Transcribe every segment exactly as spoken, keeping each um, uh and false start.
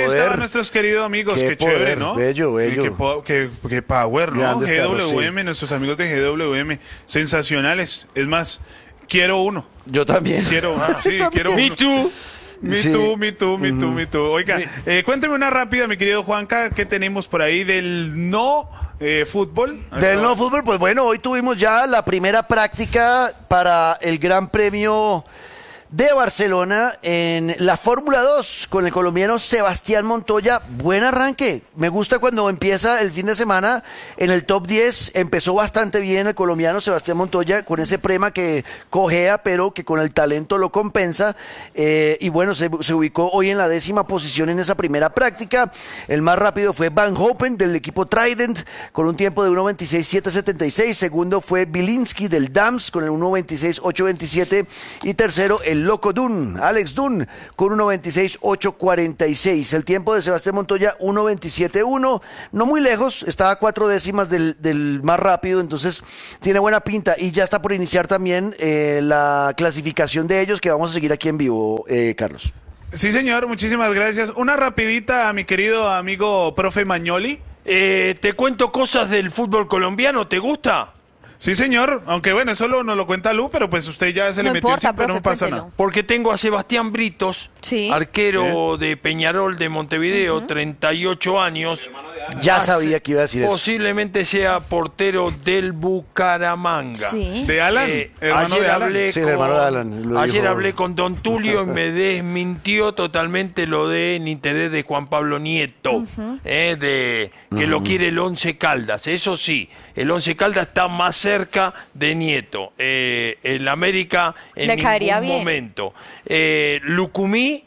estaban nuestros queridos amigos, qué, qué poder, chévere, ¿no? Bello, bello. Qué, qué, qué, qué power, ¿no? Grandes G W M, carros, sí. Nuestros amigos de G W M, sensacionales. Es más, quiero uno. Yo también. Quiero uno, sí, quiero uno. Me too. Me Sí. tú, me tú, me tú, Ujú. me tú. Oiga, eh, cuénteme una rápida, mi querido Juanca, ¿qué tenemos por ahí del no eh, fútbol? Del no fútbol, pues bueno, hoy tuvimos ya la primera práctica para el Gran Premio de Barcelona en la Fórmula dos con el colombiano Sebastián Montoya. Buen arranque. Me gusta cuando empieza el fin de semana en el top diez. Empezó bastante bien el colombiano Sebastián Montoya con ese prema que cojea, pero que con el talento lo compensa. Eh, y bueno, se, se ubicó hoy en la décima posición en esa primera práctica. El más rápido fue Van Hopen del equipo Trident con un tiempo de uno veintiséis siete setenta y seis. Segundo fue Bilinski del Dams con el uno veintiséis ocho veintisiete. Y tercero, el Loco Dunn, Alex Dunn, con uno veintiséis ocho cuarenta y seis. El tiempo de Sebastián Montoya, uno veintisiete uno. No muy lejos, está a cuatro décimas del, del más rápido, entonces tiene buena pinta. Y ya está por iniciar también eh, la clasificación de ellos, que vamos a seguir aquí en vivo, eh, Carlos. Sí, señor, muchísimas gracias. Una rapidita a mi querido amigo profe Magnoli. Eh, te cuento cosas del fútbol colombiano, ¿te gusta? Sí, señor, aunque bueno, eso lo, nos lo cuenta Lu, pero pues usted ya se No le metió importa, el chip, pero no profe, pasa cuéntelo. nada. Porque tengo a Sebastián Britos, Sí. arquero de Peñarol de Montevideo, treinta y ocho años. Ya Hace- sabía que iba a decir eso. Posiblemente sea portero del Bucaramanga. Sí. De Alan, Eh, hermano ayer de Alan. hablé Sí, el con, hermano de Alan, lo ayer dijo. hablé con Don Tulio y me desmintió totalmente lo de en interés de Juan Pablo Nieto, eh, de que lo quiere el Once Caldas. Eso sí, el Once Caldas está más cerca de Nieto. Eh, el América en Le ningún caería bien. momento. Eh, Lucumí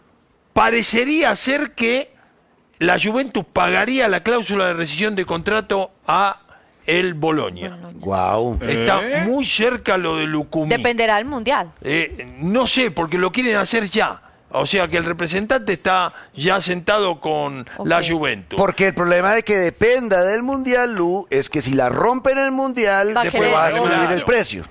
parecería ser que la Juventus pagaría la cláusula de rescisión de contrato a el Boloña. Guau. Está ¿Eh? muy cerca lo de Lucumí. Dependerá del mundial. Eh, no sé, porque lo quieren hacer ya. O sea que el representante está ya sentado con Ok. la Juventus. Porque el problema de que dependa del Mundial, Lu, es que si la rompen en el Mundial, Va a después querer va a otro. subir Claro. el precio.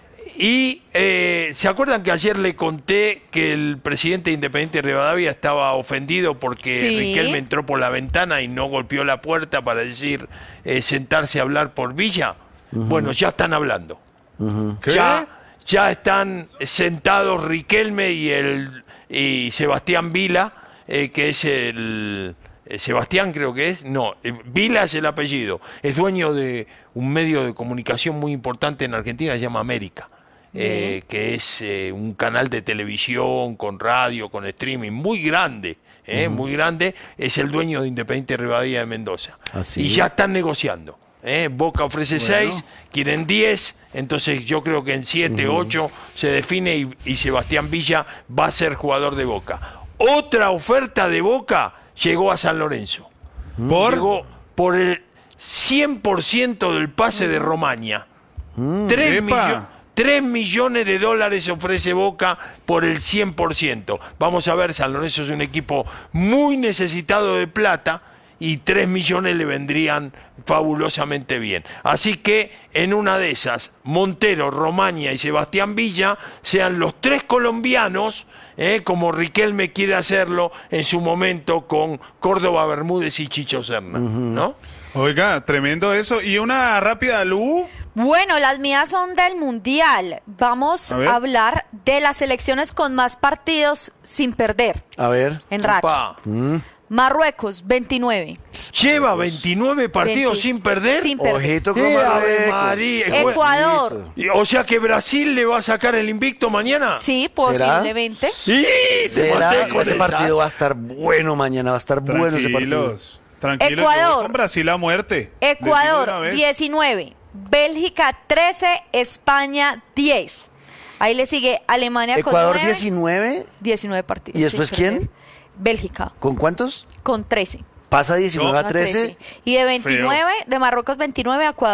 Y eh, ¿se acuerdan que ayer le conté que el presidente de Independiente Rivadavia estaba ofendido porque Sí. Riquelme entró por la ventana y no golpeó la puerta para decir eh, sentarse a hablar por Villa? Bueno, ya están hablando. ¿Qué? Ya, ya están sentados Riquelme y el y Sebastián Vila, eh, que es el eh, Sebastián creo que es, no, eh, Vila es el apellido, es dueño de un medio de comunicación muy importante en Argentina, se llama América, eh, que es eh, un canal de televisión con radio, con streaming, muy grande. Eh, muy grande, es el dueño de Independiente Rivadavia de Mendoza. ¿Ah, sí? Y ya están negociando. Eh, Boca ofrece seis, quieren diez, entonces yo creo que en siete, ocho se define y, y Sebastián Villa va a ser jugador de Boca. Otra oferta de Boca llegó a San Lorenzo. ¿Por? Llegó por el cien por ciento del pase de Romaña. Tres Epa. millo- tres millones de dólares ofrece Boca por el cien por ciento. Vamos a ver, San Lorenzo es un equipo muy necesitado de plata y tres millones le vendrían fabulosamente bien. Así que en una de esas, Montero, Romaña y Sebastián Villa sean los tres colombianos, eh, como Riquelme quiere hacerlo en su momento con Córdoba Bermúdez y Chicho Serna, ¿no? Oiga, tremendo eso. Y una rápida, Lu. Bueno, las mías son del mundial. Vamos A a, ver. hablar de las selecciones con más partidos sin perder A ver. en racha. Opa. Marruecos, veintinueve. Lleva veintinueve partidos veinte. sin perder. Sin perder. Ojito con ¡Eh, Ave Marruecos. María! Ecuador. Y- O sea que Brasil le va a sacar el invicto mañana. Sí, posiblemente. ¡Sí! Te ¿Será? maté con Ese esa. partido va a estar bueno mañana, va a estar bueno ese partido. Tranquilos. Tranquilos. Ecuador. Yo voy con Brasil a muerte. Les digo de una Ecuador, vez. diecinueve. Bélgica, trece. España, diez. Ahí le sigue Alemania Ecuador con nueve. diecinueve, diecinueve partidos. ¿Y después sin perder. quién? Bélgica, ¿con cuántos? con trece. Pasa diecinueve a A trece. Y de veintinueve, de Marruecos veintinueve a Ecuador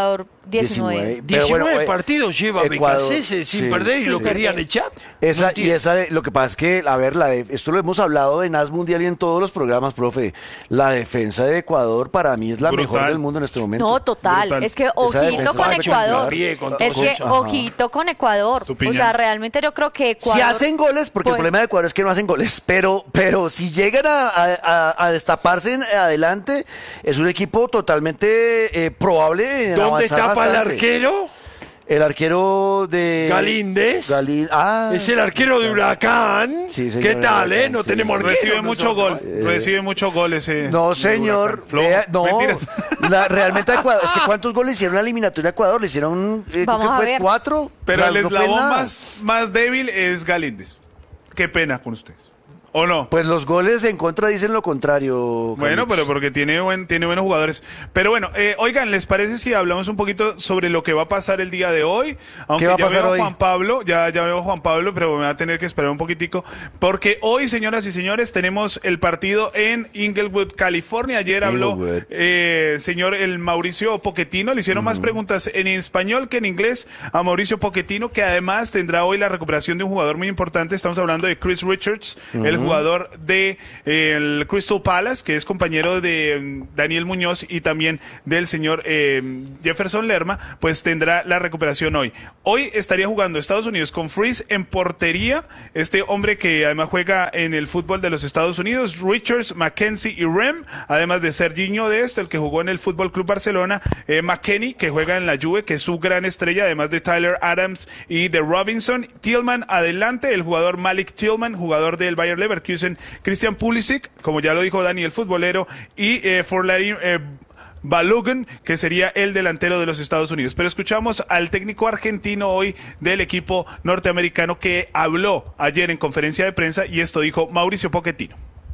diecinueve. Pero diecinueve bueno, eh, partidos lleva Ecuador, Becasese sin sí, perder y sí, lo sí. querían echar. Esa, No y entiendo. esa, de- lo que pasa es que, a ver, la de- esto lo hemos hablado en As Mundial y en todos los programas, profe. La defensa de Ecuador para mí es la Brutal. mejor del mundo en este momento. No, total. Brutal. Es que Esa ojito defensa con es Ecuador. Pie, con Es todo que eso. ojito con Ecuador. Estupiñán. O sea, realmente yo creo que Ecuador... Si hacen goles, porque el pues- problema de Ecuador es que no hacen goles, pero, pero si llegan a, a- a- a destaparse en adelante, es un equipo totalmente eh, probable en ¿Dónde avanzar está para el bastante. arquero? El arquero de... Galíndez. Galín- ah, Es el arquero de Huracán. Sí, señor, ¿Qué tal, Huracán, eh? No sí. tenemos arquero. Recibe mucho nosotros. gol, recibe mucho gol ese. No, ese señor. Huracán. Flojo. Vea, no, Mentiras. la- realmente a Ecuador, es que ¿cuántos goles hicieron en la eliminatoria a Ecuador? Le hicieron, eh, creo Vamos que a fue ver. cuatro. Pero O sea, el no fue eslabón nada. más, más débil es Galíndez. Qué pena con ustedes. ¿O no? Pues los goles en contra dicen lo contrario. Bueno, Carlitos. pero porque tiene buen, tiene buenos jugadores. Pero bueno, eh, oigan, ¿les parece si hablamos un poquito sobre lo que va a pasar el día de hoy? Aunque va a ya pasar veo a hoy? Juan Pablo, ya, ya veo a Juan Pablo, pero me va a tener que esperar un poquitico. Porque hoy, señoras y señores, tenemos el partido en Inglewood, California. Ayer habló Inglewood. eh, señor el Mauricio Pochettino. Le hicieron más preguntas en español que en inglés a Mauricio Pochettino, que además tendrá hoy la recuperación de un jugador muy importante. Estamos hablando de Chris Richards, el jugador de eh, el Crystal Palace, que es compañero de mm, Daniel Muñoz y también del señor eh, Jefferson Lerma. Pues tendrá la recuperación hoy. Hoy estaría jugando Estados Unidos con Freeze en portería. Este hombre que además juega en el fútbol de los Estados Unidos, Richards, Mackenzie y Rem, además de Serginho Dest, el que jugó en el Fútbol Club Barcelona, eh, McKennie, que juega en la Juve, que es su gran estrella, además de Tyler Adams y de Robinson. Tillman adelante, el jugador Malik Tillman, jugador del Bayer Leverkusen, Christian Pulisic, como ya lo dijo Dani, el futbolero, y eh, Forlani eh, Balogun, que sería el delantero de los Estados Unidos. Pero escuchamos al técnico argentino hoy del equipo norteamericano que habló ayer en conferencia de prensa, y esto dijo Mauricio Pochettino.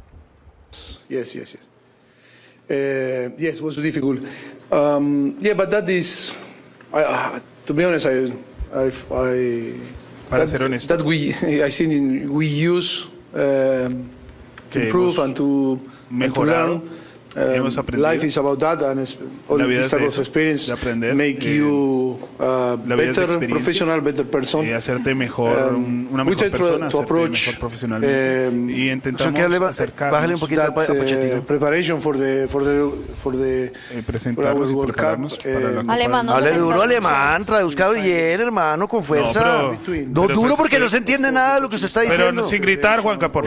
Yes, yes, yes. Uh, yes, it was difficult. Um, yeah, but that is, I, uh, to be honest, I, I, I Para that, ser honesto. that we, I think we use um, to Que improve hemos and to, and to mejorado, learn. Um, hemos aprendido. life is about that, and it's- all La vida this es type de of eso, experience de aprender, make eh, you uh, la vida es de better experiencias, professional, better person. Y hacerte mejor, Um, una we mejor try to- persona, to hacerte approach, mejor profesionalmente. um, y intentamos que hable- bájale un acercarnos, poquito a that Pa- a Pochettino. uh, preparation for the for the for the eh, for presentarnos our y World prepararnos Cup, para la eh, Copa Alemán, del no Mundo. Hable sé. duro alemán, traduzca bien, hermano, con fuerza. pero- No, pero duro pues, porque que- no se entiende nada de lo que usted está Pero diciendo. no, sin gritar, Juanca, por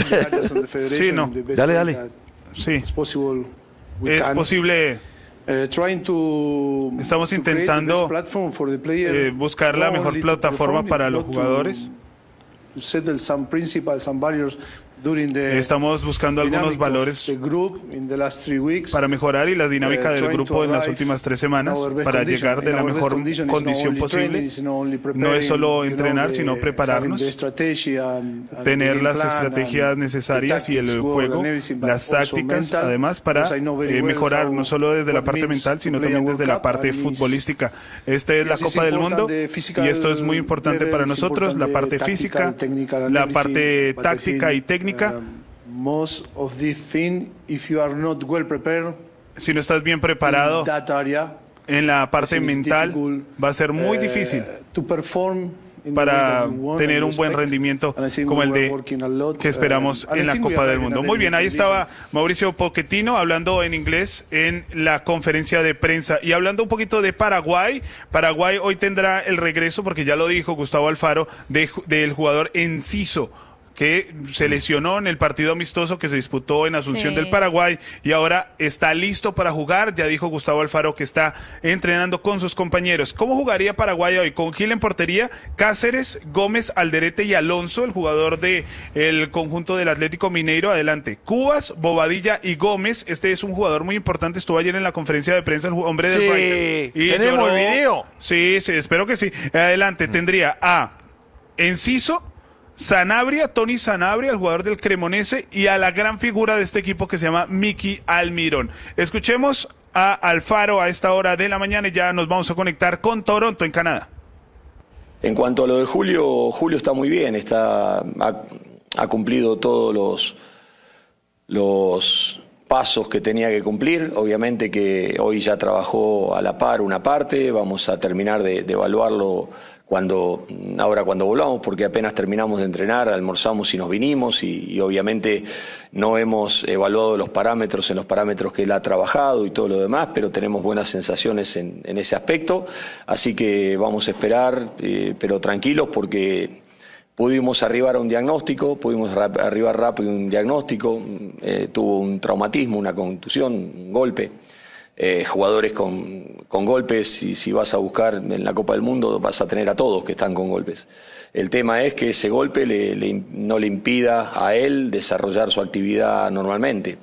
Sí, no. Dale, dale. Sí, It's possible. We es can. posible Uh, trying to, Estamos to create the intentando, best platform for the player, eh, buscar la not mejor only to plataforma perform, para if los not to- jugadores. To settle some principles and values during the Estamos buscando algunos dynamic of valores the group in the last three weeks. para mejorar y la dinámica Uh, del trying grupo to en las arrive últimas tres in semanas our best para condition. llegar de In la our best mejor condition is not condición only posible. training, is not only No es solo preparing, you know, entrenar, the- sino having prepararnos, the strategy and- and tener the las game plan estrategias and necesarias the y el tactics work juego, and everything, but las also tácticas, mental, además para because I know very eh, well mejorar how- no solo desde la what parte means mental, to sino play a también World desde la Cup, parte and it's- futbolística. Esta es la Yes, it's Copa del important, Mundo the physical y esto es muy importante level, para it's nosotros, la important, parte the física, tactical, technical and la everything, parte but I táctica y think, técnica. um, most of this thing, if you are not well prepared Si no estás bien preparado in that area, en la parte I think it's mental, difficult, va a ser muy uh, difícil to perform in the para way that you want tener and un buen expect. rendimiento And I think como we el were de working a lot, que esperamos uh, and I en la think we Copa are del in a Mundo. very Muy bien, good ahí estaba condition. Mauricio Pochettino hablando en inglés en la conferencia de prensa y hablando un poquito de Paraguay. Paraguay hoy tendrá el regreso, porque ya lo dijo Gustavo Alfaro, de, del jugador Enciso, que se lesionó en el partido amistoso que se disputó en Asunción Sí. del Paraguay y ahora está listo para jugar. Ya dijo Gustavo Alfaro que está entrenando con sus compañeros. ¿Cómo jugaría Paraguay hoy? Con Gil en portería, Cáceres, Gómez, Alderete y Alonso, el jugador de el conjunto del Atlético Mineiro. Adelante, Cubas, Bobadilla y Gómez. Este es un jugador muy importante. Estuvo ayer en la conferencia de prensa, el ju- hombre del Sí. Brighton. Y ¿Tenemos lloró. el video? Sí, sí, espero que sí. Adelante, tendría a Enciso, Sanabria, Tony Sanabria, el jugador del Cremonese, y a la gran figura de este equipo que se llama Miki Almirón. Escuchemos a Alfaro a esta hora de la mañana y ya nos vamos a conectar con Toronto, en Canadá. En cuanto a lo de Julio, Julio está muy bien, está, ha, ha cumplido todos los, los pasos que tenía que cumplir. Obviamente que hoy ya trabajó a la par una parte, vamos a terminar de, de evaluarlo cuando ahora cuando volvamos, porque apenas terminamos de entrenar, almorzamos y nos vinimos y, y obviamente no hemos evaluado los parámetros en los parámetros que él ha trabajado y todo lo demás, pero tenemos buenas sensaciones en, en ese aspecto, así que vamos a esperar, eh, pero tranquilos porque pudimos arribar a un diagnóstico, pudimos rap- arribar rápido a un diagnóstico, eh, tuvo un traumatismo, una contusión, un golpe. Eh, jugadores con, con golpes, y si vas a buscar en la Copa del Mundo vas a tener a todos que están con golpes. El tema es que ese golpe le, le, no le impida a él desarrollar su actividad normalmente.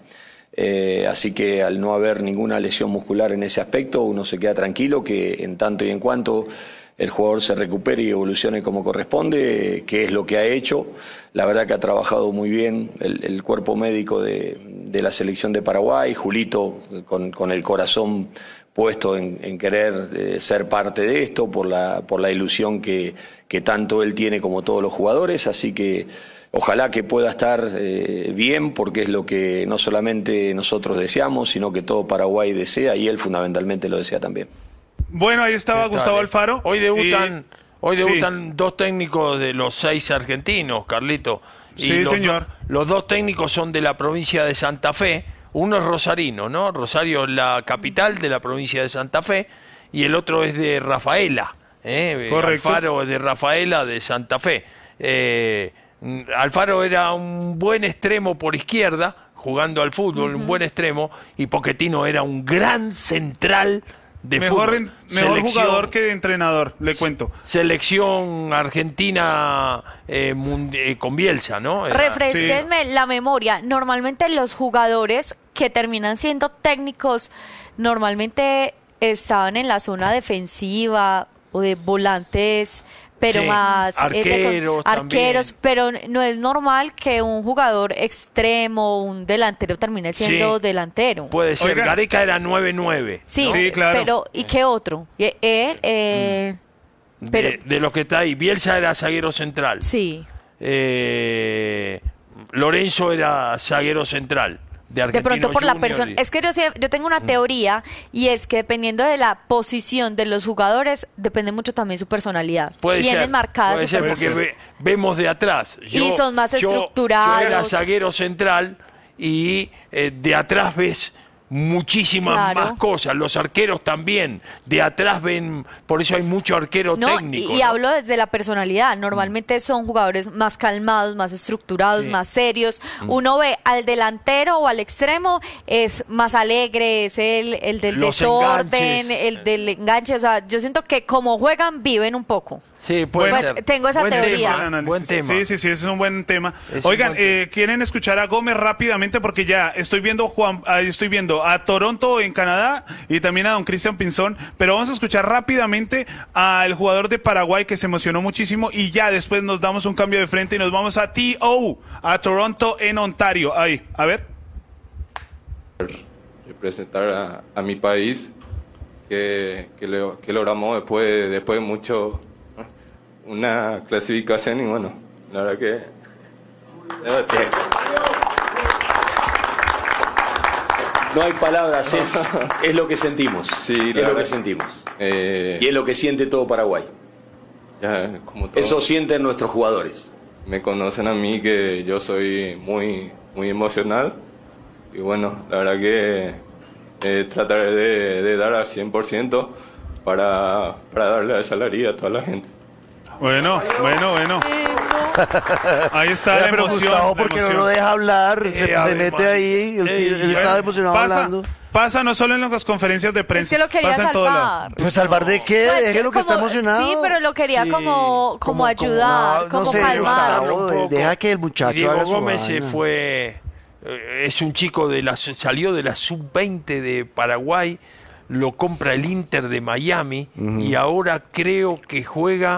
Eh, así que al no haber ninguna lesión muscular en ese aspecto, uno se queda tranquilo que en tanto y en cuanto el jugador se recupere y evolucione como corresponde, que es lo que ha hecho. La verdad que ha trabajado muy bien el, el cuerpo médico de, de la selección de Paraguay, Julito con, con el corazón puesto en, en querer eh, ser parte de esto por la, por la ilusión que, que tanto él tiene como todos los jugadores, así que ojalá que pueda estar eh, bien, porque es lo que no solamente nosotros deseamos, sino que todo Paraguay desea y él fundamentalmente lo desea también. Bueno, ahí estaba Gustavo Alfaro. Hoy debutan, y... hoy debutan sí. dos técnicos de los seis argentinos, Carlito. Y sí, los señor. Do, los dos técnicos son de la provincia de Santa Fe. Uno es rosarino, ¿no? Rosario es la capital de la provincia de Santa Fe. Y el otro es de Rafaela. ¿eh? Correcto. Alfaro es de Rafaela, de Santa Fe. Eh, Alfaro era un buen extremo por izquierda, jugando al fútbol, uh-huh. un buen extremo. Y Pochettino era un gran central de mejor, fútbol. mejor jugador que entrenador, le cuento. Selección argentina eh, eh, con Bielsa, ¿no? Era... Refresquenme sí. la memoria. Normalmente los jugadores que terminan siendo técnicos normalmente estaban en la zona defensiva o de volantes, pero sí, más arqueros, eh, arqueros, pero no es normal que un jugador extremo, un delantero termine siendo sí, delantero. Puede ser. Oiga. Gareca era nueve nueve. Sí, ¿no? sí, claro. Pero ¿y qué otro? Él, eh, de, pero, de los que está ahí. Bielsa era zaguero central. Sí. Eh, Lorenzo era zaguero central. De, de pronto por Junior la persona. y... Es que yo, yo tengo una teoría y es que dependiendo de la posición de los jugadores, depende mucho también su personalidad. Puede Tienen ser, marcada puede su ser porque ve, vemos de atrás. Yo, y son más yo, estructurados. Yo era zaguero central y eh, de atrás ves muchísimas claro. más cosas. Los arqueros también. De atrás ven, por eso hay mucho arquero no, técnico. Y, y ¿no? hablo desde la personalidad. Normalmente son jugadores más calmados, más estructurados, sí. más serios. Mm. Uno ve al delantero o al extremo, es más alegre, es el, el del Los desorden, enganches. el del enganche. O sea, yo siento que como juegan, viven un poco. Sí, puede pues, ser. tengo esa buen teoría. Tema, buen tema. Sí, sí, sí, ese es un buen tema. Es Oigan, buen tema. eh, ¿quieren escuchar a Gómez rápidamente? Porque ya estoy viendo Juan, ahí estoy viendo a Toronto en Canadá y también a don Cristian Pinzón, pero vamos a escuchar rápidamente al jugador de Paraguay que se emocionó muchísimo y ya después nos damos un cambio de frente y nos vamos a T O, a Toronto en Ontario. Ahí, a ver. Representar a, a mi país que, que, le, que logramos después de, después de mucho una clasificación y bueno, la verdad que no hay palabras, es, es lo que sentimos. Sí, es lo que sentimos. Eh, y es lo que siente todo Paraguay. Ya, como todo, eso sienten nuestros jugadores. Me conocen a mí que yo soy muy, muy emocional y bueno, la verdad que eh, trataré de, de dar al cien por ciento para, para darle esa alegría a toda la gente. Bueno, bueno, bueno. Ahí está la pero emoción. Gustavo, la porque emoción. no lo deja hablar, se, se además, mete ahí, él, ey, él bueno, estaba emocionado Pasa, hablando. pasa no solo en las conferencias de prensa. Es que lo quería pasa en todo lado. salvar. Pues salvar de qué, No, es déjelo que, como- está emocionado. Sí, pero lo quería Sí, como, como, como- ayudar, no, como no sé, calmar. Gustavo, un poco. deja que el Y muchacho Diego haga su Gómez se vaina. fue, eh, es un chico de la, salió de la sub veinte de Paraguay, lo compra el Inter de Miami y ahora creo que juega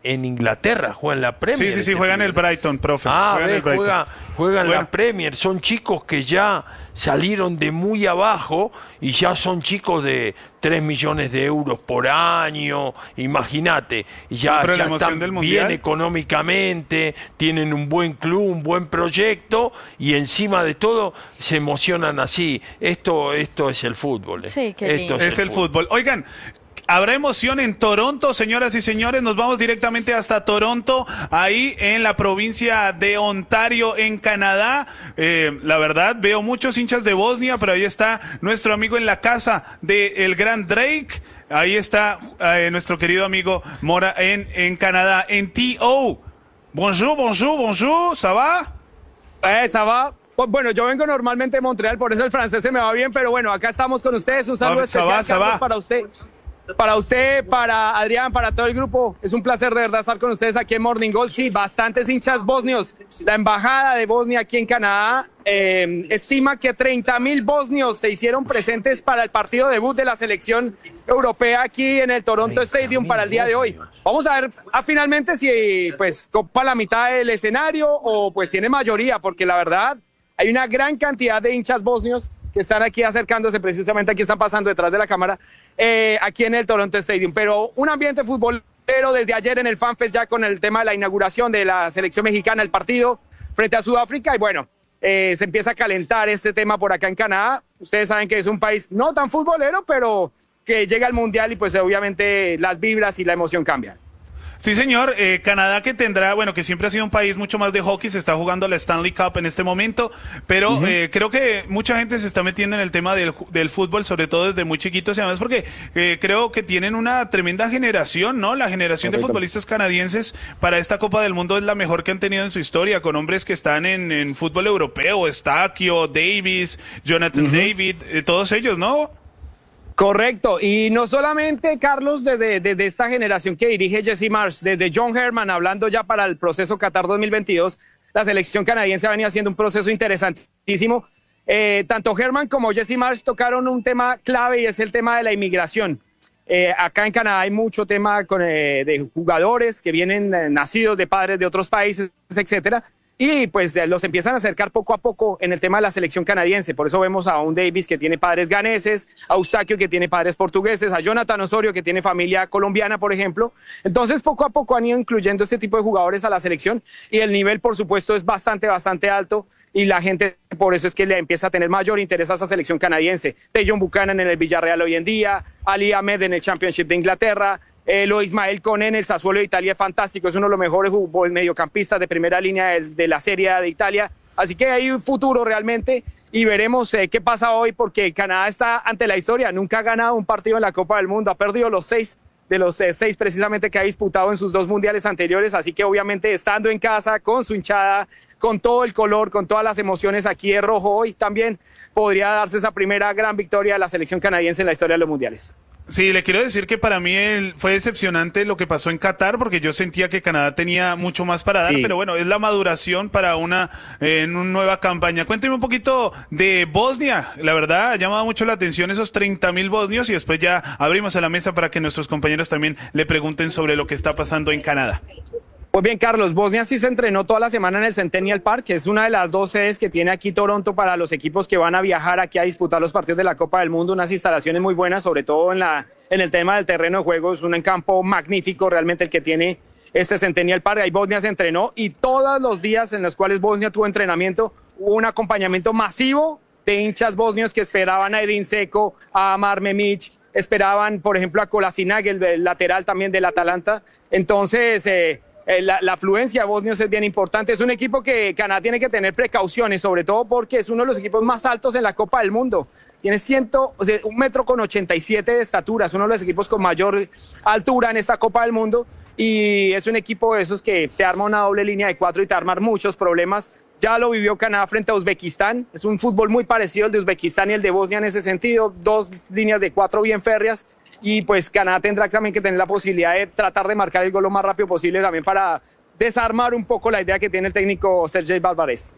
en Inglaterra, juega en la Premier. Sí, sí, sí, este juega en el pibe. Brighton, profe. Ah, juega en ve, el Brighton. juega, juega en Bueno. la Premier. Son chicos que ya salieron de muy abajo y ya son chicos de tres millones de euros por año. Imagínate, ya, Pero la ya emoción están del bien Mundial. económicamente, tienen un buen club, un buen proyecto y encima de todo se emocionan así. Esto, esto es el fútbol. eh. Sí, qué Esto lindo. Es el fútbol. Oigan, habrá emoción en Toronto, señoras y señores. Nos vamos directamente hasta Toronto, ahí en la provincia de Ontario, en Canadá. Eh, la verdad, veo muchos hinchas de Bosnia, pero ahí está nuestro amigo en la casa del gran Drake. Ahí está eh, nuestro querido amigo Mora en, en Canadá, en T O. Bonjour, bonjour, bonjour, ¿ça va? Eh, ça va. Pues, bueno, yo vengo normalmente de Montreal, por eso el francés se me va bien, pero bueno, acá estamos con ustedes. Un saludo Ah, ça va, especial, ça va. Carlos, para usted. Para usted, para Adrián, para todo el grupo, es un placer de verdad estar con ustedes aquí en Morning Gold. Sí, bastantes hinchas bosnios. La embajada de Bosnia aquí en Canadá eh, estima que treinta mil bosnios se hicieron presentes para el partido debut de la selección europea aquí en el Toronto Stadium para el día de hoy. Vamos a ver a finalmente si pues copa la mitad del escenario o pues tiene mayoría, porque la verdad hay una gran cantidad de hinchas bosnios que están aquí acercándose, precisamente aquí están pasando detrás de la cámara, eh, aquí en el Toronto Stadium. Pero un ambiente futbolero desde ayer en el FanFest, ya con el tema de la inauguración de la selección mexicana, el partido frente a Sudáfrica, y bueno, eh, se empieza a calentar este tema por acá en Canadá. Ustedes saben que es un país no tan futbolero, pero que llega al Mundial y pues obviamente las vibras y la emoción cambian. Sí, señor. Eh, Canadá, que tendrá, bueno, que siempre ha sido un país mucho más de hockey, se está jugando la Stanley Cup en este momento, pero uh-huh. eh, creo que mucha gente se está metiendo en el tema del, del fútbol, sobre todo desde muy chiquitos, y además porque eh, creo que tienen una tremenda generación, ¿no? La generación Correcto. de futbolistas canadienses para esta Copa del Mundo es la mejor que han tenido en su historia, con hombres que están en, en fútbol europeo, Eustaquio, Davis, Jonathan uh-huh. David, eh, todos ellos, ¿no? Correcto, y no solamente, Carlos, desde, desde esta generación que dirige Jesse Marsh, desde John Herman, hablando ya para el proceso Qatar dos mil veintidós, la selección canadiense ha venido haciendo un proceso interesantísimo. Eh, tanto Herman como Jesse Marsh tocaron un tema clave y es el tema de la inmigración. Eh, acá en Canadá hay mucho tema con, eh, de jugadores que vienen eh, nacidos de padres de otros países, etcétera. Y pues los empiezan a acercar poco a poco en el tema de la selección canadiense. Por eso vemos a un Davis que tiene padres ganeses, a Eustaquio que tiene padres portugueses, a Jonathan Osorio que tiene familia colombiana, por ejemplo. Entonces poco a poco han ido incluyendo este tipo de jugadores a la selección y el nivel, por supuesto, es bastante, bastante alto y la gente por eso es que le empieza a tener mayor interés a esa selección canadiense. Tejon Buchanan en el Villarreal hoy en día, Ali Ahmed en el Championship de Inglaterra, Eh, lo Ismael Koné en el Sassuolo de Italia es fantástico, es uno de los mejores mediocampistas de primera línea de, de la Serie A de Italia, así que hay un futuro realmente y veremos eh, qué pasa hoy porque Canadá está ante la historia, nunca ha ganado un partido en la Copa del Mundo, ha perdido los seis de los eh, seis precisamente que ha disputado en sus dos mundiales anteriores, así que obviamente estando en casa con su hinchada, con todo el color, con todas las emociones aquí de rojo, hoy también podría darse esa primera gran victoria de la selección canadiense en la historia de los mundiales. Sí, le quiero decir que para mí el, fue decepcionante lo que pasó en Qatar porque yo sentía que Canadá tenía mucho más para dar, sí. pero bueno, es la maduración para una, eh, en una nueva campaña. Cuénteme un poquito de Bosnia, la verdad ha llamado mucho la atención esos treinta mil bosnios y después ya abrimos a la mesa para que nuestros compañeros también le pregunten sobre lo que está pasando en Canadá. Pues bien, Carlos, Bosnia sí se entrenó toda la semana en el Centennial Park, que es una de las dos sedes que tiene aquí Toronto para los equipos que van a viajar aquí a disputar los partidos de la Copa del Mundo, unas instalaciones muy buenas, sobre todo en, la, en el tema del terreno de juego, es un campo magnífico realmente el que tiene este Centennial Park, ahí Bosnia se entrenó y todos los días en los cuales Bosnia tuvo entrenamiento, hubo un acompañamiento masivo de hinchas bosnios que esperaban a Edin Dzeko, a Amar Memic, esperaban por ejemplo a Kolasinac, el, el lateral también del Atalanta, entonces... Eh, Eh, la, la afluencia de bosnios es bien importante, es un equipo que Canadá tiene que tener precauciones, sobre todo porque es uno de los equipos más altos en la Copa del Mundo, tiene ciento, o sea, un metro con ochenta y siete de estatura, es uno de los equipos con mayor altura en esta Copa del Mundo y es un equipo de esos que te arma una doble línea de cuatro y te arma muchos problemas. Ya lo vivió Canadá frente a Uzbekistán, es un fútbol muy parecido al de Uzbekistán y el de Bosnia en ese sentido, dos líneas de cuatro bien férreas. Y pues Canadá tendrá también que tener la posibilidad de tratar de marcar el gol lo más rápido posible también para desarmar un poco la idea que tiene el técnico Sergei Barbarés.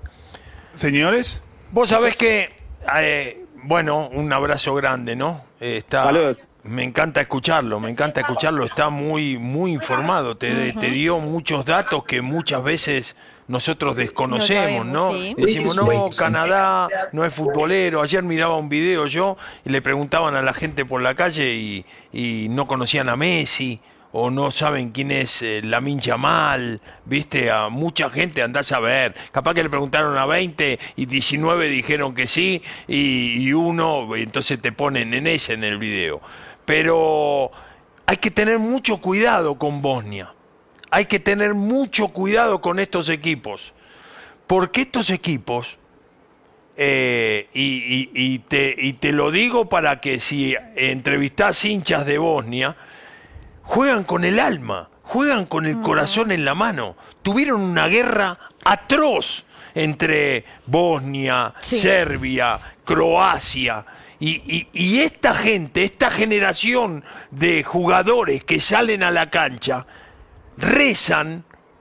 Señores. Vos sabés que, eh, bueno, un abrazo grande, ¿no? Eh, está Saludos. Me encanta escucharlo, me encanta escucharlo, está muy muy informado, te, uh-huh. te dio muchos datos que muchas veces nosotros desconocemos, ¿no? ¿no? Sí. Decimos, no, Canadá no es futbolero. Ayer miraba un video yo y le preguntaban a la gente por la calle y, y no conocían a Messi o no saben quién es eh, Lamine Yamal, viste, a mucha gente andás a ver, capaz que le preguntaron a veinte y diecinueve dijeron que sí y, y uno, entonces te ponen en ese en el video. Pero hay que tener mucho cuidado con Bosnia, hay que tener mucho cuidado con estos equipos, porque estos equipos, eh, y, y, y, te, y te lo digo para que si entrevistás hinchas de Bosnia, juegan con el alma, juegan con el corazón en la mano. Tuvieron una guerra atroz entre Bosnia, sí. Serbia, Croacia. Y, y, y esta gente, esta generación de jugadores que salen a la cancha, rezan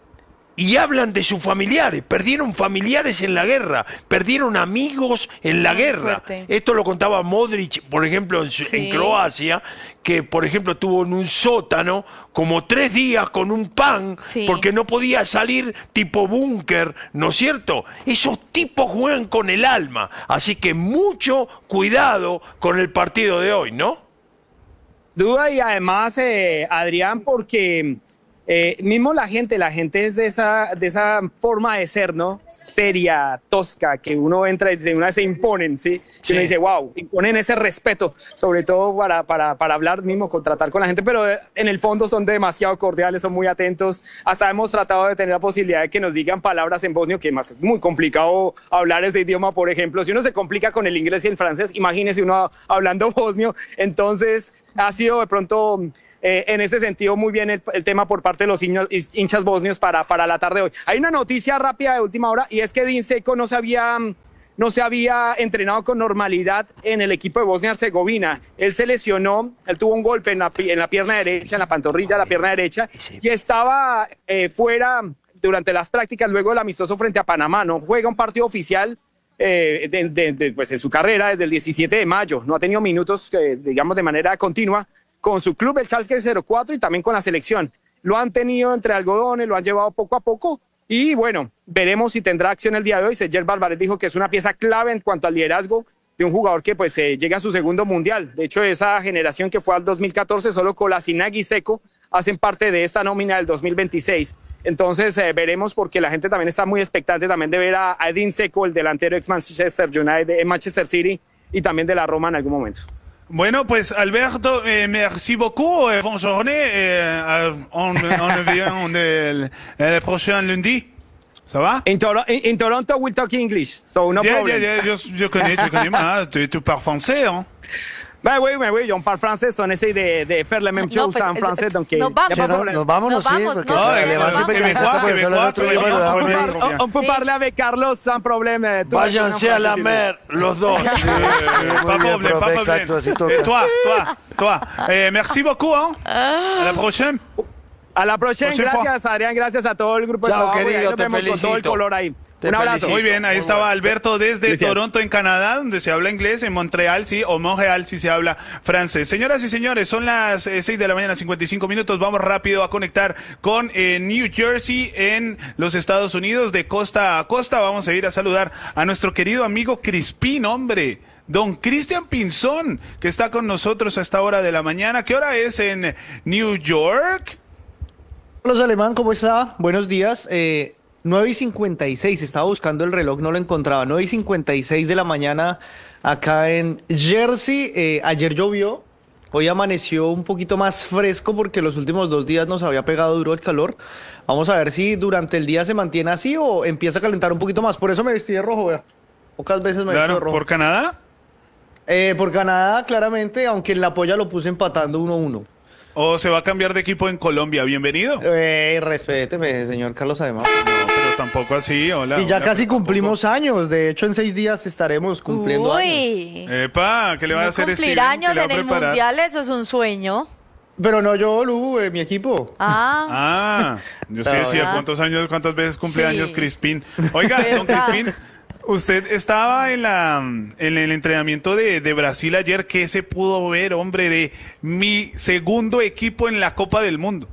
y hablan de sus familiares. Perdieron familiares en la guerra, perdieron amigos en la Muy guerra. fuerte. Esto lo contaba Modric, por ejemplo, en, su, Sí. en Croacia, que por ejemplo estuvo en un sótano como tres días con un pan, Sí. porque no podía salir, tipo búnker, ¿no es cierto? Esos tipos juegan con el alma, así que mucho cuidado con el partido de hoy, ¿no? Duda y además, eh, Adrián, porque eh, mismo la gente, la gente es de esa, de esa forma de ser, ¿no? Seria, tosca, que uno entra y de una vez se imponen, ¿sí? Sí. Que uno dice, wow, imponen ese respeto, sobre todo para, para, para hablar mismo, con tratar con la gente, pero eh, en el fondo son demasiado cordiales, son muy atentos. Hasta hemos tratado de tener la posibilidad de que nos digan palabras en bosnio, que más es muy complicado hablar ese idioma, por ejemplo. Si uno se complica con el inglés y el francés, imagínese uno hablando bosnio. Entonces, ha sido de pronto... Eh, en ese sentido, muy bien el, el tema por parte de los hinchas, hinchas bosnios para, para la tarde de hoy. Hay una noticia rápida de última hora y es que Edin Dzeko no se había, no se había entrenado con normalidad en el equipo de Bosnia-Herzegovina. Él se lesionó, él tuvo un golpe en la, en la pierna derecha, en la pantorrilla de la pierna derecha, y estaba eh, fuera durante las prácticas luego del amistoso frente a Panamá. No juega un partido oficial eh, de, de, de, pues en su carrera desde el diecisiete de mayo. No ha tenido minutos, eh, digamos, de manera continua con su club, el Schalke cero cuatro, y también con la selección. Lo han tenido entre algodones, lo han llevado poco a poco, y bueno, veremos si tendrá acción el día de hoy. Serge Barbaret dijo que es una pieza clave en cuanto al liderazgo de un jugador que pues eh, llega a su segundo mundial. De hecho, esa generación que fue al dos mil catorce, solo Kolasinac y Dzeko hacen parte de esta nómina del dos mil veintiséis. Entonces eh, veremos, porque la gente también está muy expectante también de ver a Edin Dzeko, el delantero ex Manchester United, en Manchester City, y también de la Roma en algún momento. Bueno, pues Alberto, eh, merci beaucoup. Eh, bonne journée. Eh, on, on vient le, le prochain lundi. Ça va? In, Toro in, in Toronto, we'll talk English, so no yeah, problem. Yeah, yeah, je, je connais, je connais. Ah, tu, tu parles français, hein? Ben oui, ben oui, on parle français, on essaye de, de faire la même chose pero, en français, donc nos vamos, Sí, no, nos vamos, Nos sí, vamos, porque no, se no, le va no, siempre no, que québécois, por eso québécois, el otro québécois, idioma lo damos québécois, ahí. québécois. on, on peut Sí. parler avec Carlos sans problème. euh, tout Váyanse a la mer, los dos. Euh, Muy pas bien, problème, pas profe, problème. exacto, así toca. Et toi, toi, toi. Eh, merci beaucoup, hein? À la prochaine. A la próxima, Prochaine fois. gracias Adrián, gracias a todo el grupo de Chao, trabajo. y ahí querido, nos te vemos con todo el felicito. color ahí. Te Un abrazo. felicito. Muy bien, ahí Muy estaba bueno. Alberto desde Gracias. Toronto, en Canadá, donde se habla inglés, en Montreal sí, o Montreal sí se habla francés. Señoras y señores, son las eh, seis de la mañana, cincuenta y cinco minutos. Vamos rápido a conectar con eh, New Jersey, en los Estados Unidos, de costa a costa. Vamos a ir a saludar a nuestro querido amigo Crispín, hombre. Don Cristian Pinzón, que está con nosotros a esta hora de la mañana. ¿Qué hora es en New York? Carlos Alemán, ¿cómo está? Buenos días. Eh, nueve y cincuenta y seis, estaba buscando el reloj, no lo encontraba. nueve y cincuenta y seis de la mañana acá en Jersey. Eh, ayer llovió, hoy amaneció un poquito más fresco porque los últimos dos días nos había pegado duro el calor. Vamos a ver si durante el día se mantiene así o empieza a calentar un poquito más. Por eso me vestí de rojo, vea. Pocas veces me vestí de Claro, rojo. ¿por Canadá? Eh, por Canadá, claramente, aunque en la polla lo puse empatando uno a uno. ¿O se va a cambiar de equipo en Colombia? Bienvenido. Eh, respéteme, señor Carlos Alemán. No, pero tampoco así, hola. Y ya hola, casi pero cumplimos años, de hecho en seis días estaremos cumpliendo años. Uy, Epa, ¿qué le va a no hacer cumplir Steven? años ¿Qué le va en a el preparar? mundial, eso es un sueño. Pero no yo, Lu, eh, mi equipo. Ah, Ah, yo sí No, decía ya. cuántos años, cuántas veces cumple Sí. años Crispín. Oiga, don ¿Verdad? Crispín, Usted estaba en la en el entrenamiento de, de Brasil ayer. ¿Qué se pudo ver, hombre, de mi segundo equipo en la Copa del Mundo?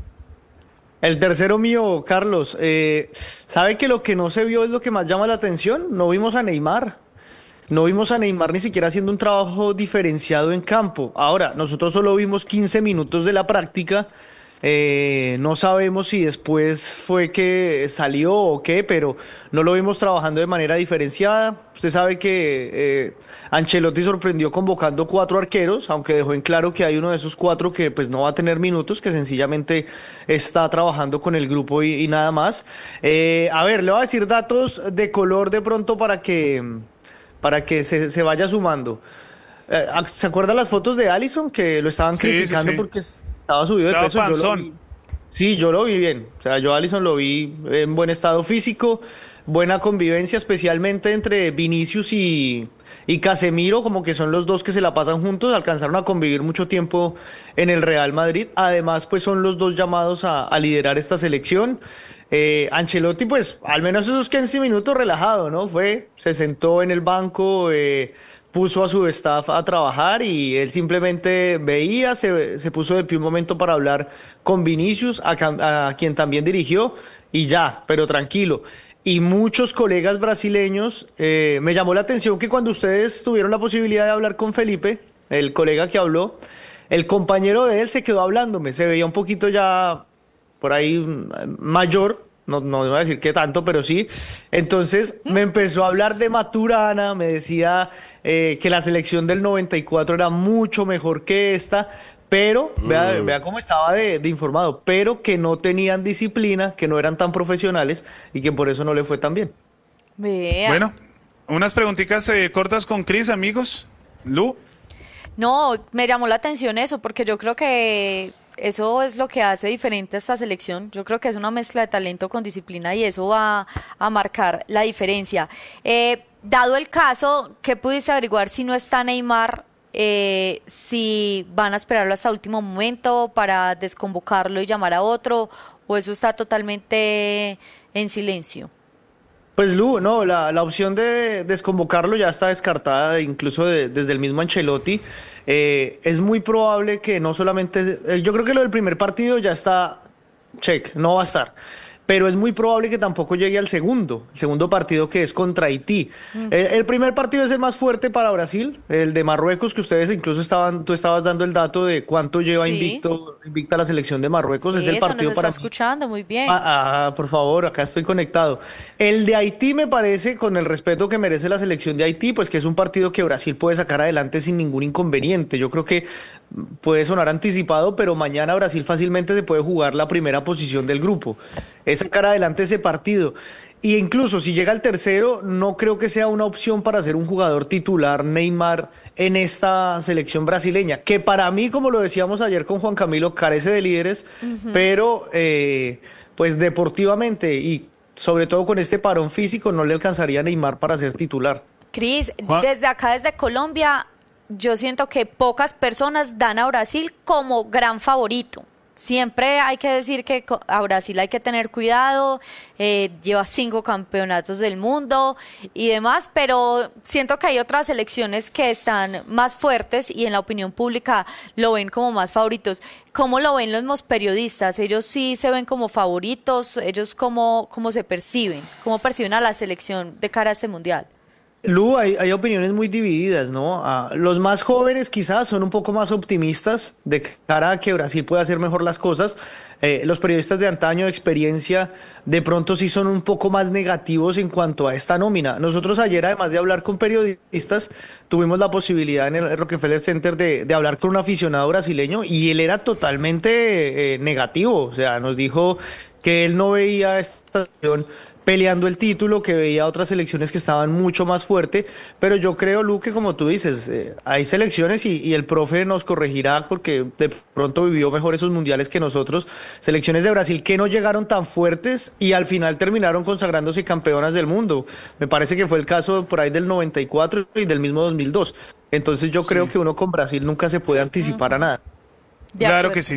El tercero mío, Carlos. Eh, ¿sabe que lo que no se vio es lo que más llama la atención? No vimos a Neymar. No vimos a Neymar ni siquiera haciendo un trabajo diferenciado en campo. Ahora, nosotros solo vimos quince minutos de la práctica. Eh, no sabemos si después fue que salió o qué, pero no lo vimos trabajando de manera diferenciada. Usted sabe que eh, Ancelotti sorprendió convocando cuatro arqueros, aunque dejó en claro que hay uno de esos cuatro que pues no va a tener minutos, que sencillamente está trabajando con el grupo y, y nada más. Eh, a ver, le voy a decir datos de color de pronto para que, para que se, se vaya sumando. Eh, ¿Se acuerdan las fotos de Alisson que lo estaban Sí, criticando sí, sí. porque estaba subido de Estaba peso? Yo lo panzón. vi- Sí, yo lo vi bien. O sea, yo a Alisson lo vi en buen estado físico, buena convivencia, especialmente entre Vinicius y, y Casemiro, como que son los dos que se la pasan juntos, alcanzaron a convivir mucho tiempo en el Real Madrid. Además, pues son los dos llamados a, a liderar esta selección. Eh, Ancelotti, pues, al menos esos quince minutos relajado, ¿no? Fue, se sentó en el banco, eh, puso a su staff a trabajar y él simplemente veía, se, se puso de pie un momento para hablar con Vinicius, a, cam- a quien también dirigió, y ya, pero tranquilo. Y muchos colegas brasileños, eh, me llamó la atención que cuando ustedes tuvieron la posibilidad de hablar con Felipe, el colega que habló, el compañero de él se quedó hablándome, se veía un poquito ya por ahí mm, mayor, no, no voy a decir qué tanto, pero sí. Entonces me empezó a hablar de Maturana, me decía eh, que la selección del noventa y cuatro era mucho mejor que esta, pero vea, vea cómo estaba de, de informado, pero que no tenían disciplina, que no eran tan profesionales y que por eso no le fue tan bien. Vea. Bueno, unas preguntitas eh, cortas con Cris, amigos. Lu. No, me llamó la atención eso, porque yo creo que eso es lo que hace diferente a esta selección. Yo creo que es una mezcla de talento con disciplina y eso va a marcar la diferencia. Eh, dado el caso, ¿qué pudiste averiguar si no está Neymar? Eh, si van a esperarlo hasta último momento para desconvocarlo y llamar a otro, o eso está totalmente en silencio. Pues Lu, no, la, la opción de desconvocarlo ya está descartada, incluso de- desde el mismo Ancelotti. Eh, es muy probable que no solamente, eh, yo creo que lo del primer partido ya está check, no va a estar. Pero es muy probable que tampoco llegue al segundo, el segundo partido que es contra Haití. El, el primer partido es el más fuerte para Brasil, el de Marruecos, que ustedes incluso estaban, tú estabas dando el dato de cuánto lleva Sí. invicto, invicta la selección de Marruecos, es el Eso, partido nos para está mí. escuchando muy bien. Ah, ah, por favor, acá estoy conectado. El de Haití me parece, con el respeto que merece la selección de Haití, pues que es un partido que Brasil puede sacar adelante sin ningún inconveniente. Yo creo que mm, puede sonar anticipado, pero mañana Brasil fácilmente se puede jugar la primera posición del grupo. Es sacar adelante ese partido. Y incluso si llega el tercero, no creo que sea una opción para ser un jugador titular Neymar en esta selección brasileña, que para mí, como lo decíamos ayer con Juan Camilo, carece de líderes, pero eh, pues deportivamente y sobre todo con este parón físico no le alcanzaría a Neymar para ser titular. Cris, Juan. desde acá, desde Colombia, yo siento que pocas personas dan a Brasil como gran favorito. Siempre hay que decir que co- a Brasil hay que tener cuidado, eh, lleva cinco campeonatos del mundo y demás, pero siento que hay otras selecciones que están más fuertes y en la opinión pública lo ven como más favoritos. ¿Cómo lo ven los mismos periodistas? ¿Ellos sí se ven como favoritos? ¿Ellos cómo, cómo se perciben? ¿Cómo perciben a la selección de cara a este mundial? Lu, hay, hay opiniones muy divididas, ¿no? Ah, los más jóvenes quizás son un poco más optimistas de cara a que Brasil pueda hacer mejor las cosas. Eh, los periodistas de antaño, de experiencia, de pronto sí son un poco más negativos en cuanto a esta nómina. Nosotros ayer, además de hablar con periodistas, tuvimos la posibilidad en el Rockefeller Center de, de hablar con un aficionado brasileño y él era totalmente eh, negativo. O sea, nos dijo que él no veía esta selección peleando el título, que veía otras selecciones que estaban mucho más fuerte, pero yo creo, Lu, que como tú dices, eh, hay selecciones y, y el profe nos corregirá porque de pronto vivió mejor esos mundiales que nosotros, selecciones de Brasil que no llegaron tan fuertes y al final terminaron consagrándose campeonas del mundo. Me parece que fue el caso por ahí del noventa y cuatro y del mismo dos mil dos. Entonces yo creo que uno con Brasil nunca se puede anticipar a nada. De Claro acuerdo. que sí.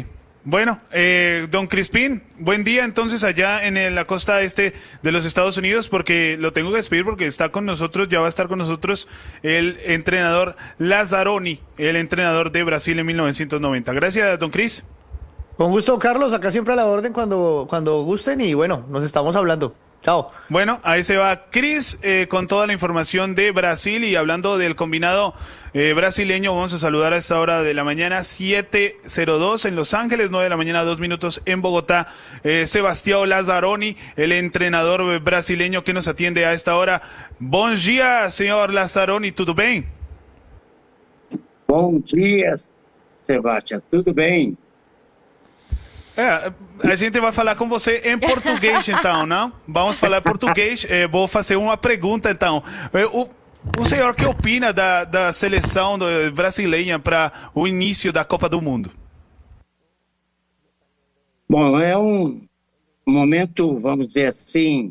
Bueno, eh, don Crispín, buen día entonces allá en el- la costa este de los Estados Unidos, porque lo tengo que despedir porque está con nosotros, ya va a estar con nosotros el entrenador Lazzaroni, el entrenador de Brasil en mil novecientos noventa. Gracias, don Cris. Con gusto, Carlos, acá siempre a la orden cuando, cuando gusten y bueno, nos estamos hablando. Chao. Bueno, ahí se va Cris eh, con toda la información de Brasil y hablando del combinado eh, brasileño, vamos a saludar a esta hora de la mañana, siete cero dos en Los Ángeles, nueve de la mañana, dos minutos en Bogotá. Eh, Sebastião Lazzaroni, el entrenador brasileño que nos atiende a esta hora. Bom dia, señor Lazzaroni, ¿tudo bem? Bom dia, Sebastião. Tudo bem? É, a gente vai falar com você em português, então, não? Vamos falar português. É, vou fazer uma pergunta, então. É, o, o senhor que opina da, da seleção do, brasileira para o início da Copa do Mundo? Bom, é um momento, vamos dizer assim,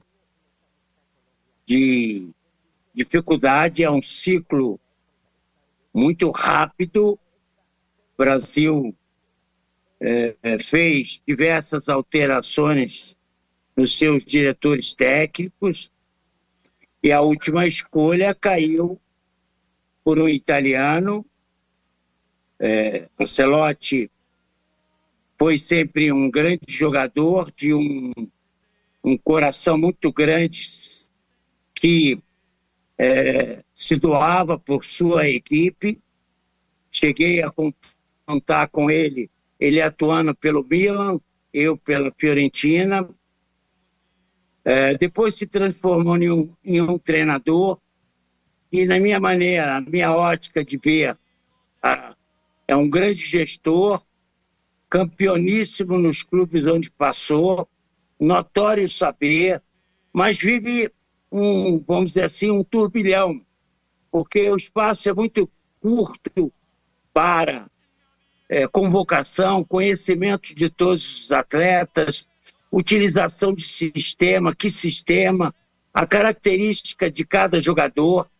de dificuldade, é um ciclo muito rápido. O Brasil É, fez diversas alterações nos seus diretores técnicos e a última escolha caiu por um italiano. É, Ancelotti foi sempre um grande jogador, de um, um coração muito grande, que é, se doava por sua equipe. Cheguei a contar com ele, ele atuando pelo Milan, eu pela Fiorentina. É, depois se transformou em um, em um treinador e, na minha maneira, a minha ótica de ver, a, é um grande gestor, campeoníssimo nos clubes onde passou, notório saber, mas vive um, vamos dizer assim, um turbilhão, porque o espaço é muito curto para É, convocação, conhecimento de todos os atletas, utilização de sistema, que sistema, a característica de cada jogador.